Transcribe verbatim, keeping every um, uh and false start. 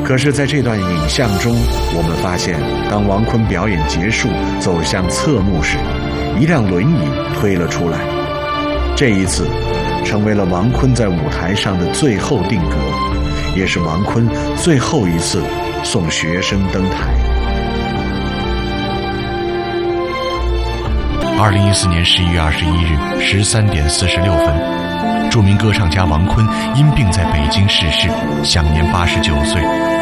可是在这段影像中，我们发现当王昆表演结束走向侧幕时，一辆轮椅推了出来。这一次成为了王昆在舞台上的最后定格，也是王昆最后一次送学生登台。 二零一四年十一月二十一日十三点四十六分，著名歌唱家王昆因病在北京逝世，享年八十九岁。